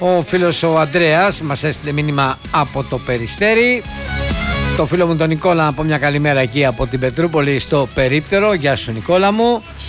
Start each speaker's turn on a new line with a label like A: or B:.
A: Ο φίλος ο Ανδρέας μας έστειλε μήνυμα από το Περιστέρι. Το φίλο μου τον Νικόλα να πω μια καλημέρα εκεί από την Πετρούπολη στο Περίπτερο. Γεια σου Νικόλα μου.